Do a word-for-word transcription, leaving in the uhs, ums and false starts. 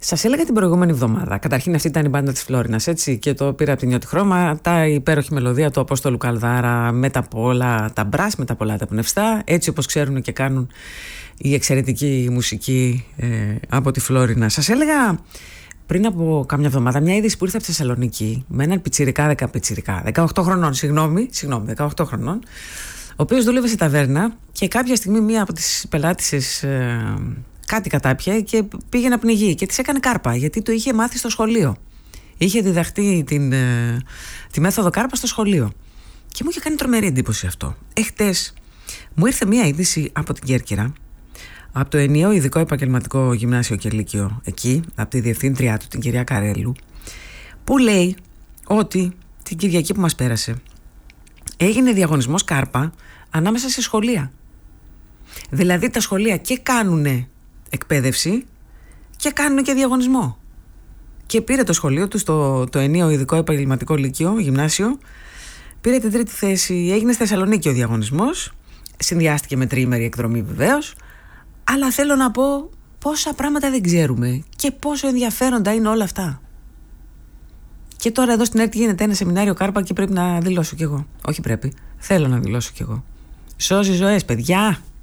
Σας έλεγα την προηγούμενη εβδομάδα. Καταρχήν, αυτή ήταν η μπάντα της Φλόρινας, έτσι. Και το πήρα από την Νιώτη Χρώμα. Τα υπέροχη μελωδία του Απόστολου Καλδάρα. Μετά από όλα τα μπρας, μετά από όλα τα πνευστά. Έτσι όπως ξέρουν και κάνουν η εξαιρετική μουσική ε, από τη Φλόρινα. Σας έλεγα πριν από κάμια εβδομάδα μια είδηση που ήρθε από τη Θεσσαλονίκη με έναν πιτσιρικά, δεκα, πιτσιρικά, δεκαοκτώ χρονών, συγγνώμη, συγγνώμη, δεκαοκτώ χρονών, ο οποίος δούλευε σε ταβέρνα και κάποια στιγμή μία από τις πελάτησες ε, κάτι κατάπιε και πήγε να πνιγεί και της έκανε κάρπα γιατί το είχε μάθει στο σχολείο. Είχε διδαχτεί την, ε, τη μέθοδο κάρπα στο σχολείο. Και μου είχε κάνει τρομερή εντύπωση αυτό. Εχτες μου ήρθε μία είδηση από την Κέρκυρα, από το ενιαίο ειδικό επαγγελματικό γυμνάσιο και λύκειο εκεί, από τη διευθύντριά του, την κυρία Καρέλου, που λέει ότι την Κυριακή που μας πέρασε έγινε διαγωνισμός κάρπα ανάμεσα σε σχολεία. Δηλαδή τα σχολεία και κάνουνε εκπαίδευση και κάνουν και διαγωνισμό. Και πήρε το σχολείο του στο το ενιαίο ειδικό επαγγελματικό λύκειο, γυμνάσιο, πήρε την τρίτη θέση. Έγινε στη Θεσσαλονίκη ο διαγωνισμός, συνδυάστηκε με τριήμερη εκδρομή βεβαίως, αλλά θέλω να πω πόσα πράγματα δεν ξέρουμε και πόσο ενδιαφέροντα είναι όλα αυτά. Και τώρα εδώ στην ΕΡΤ γίνεται ένα σεμινάριο κάρπα και πρέπει να δηλώσω κι εγώ. Όχι πρέπει, θέλω να δηλώσω κι εγώ. Σώζει ζωές, παιδιά.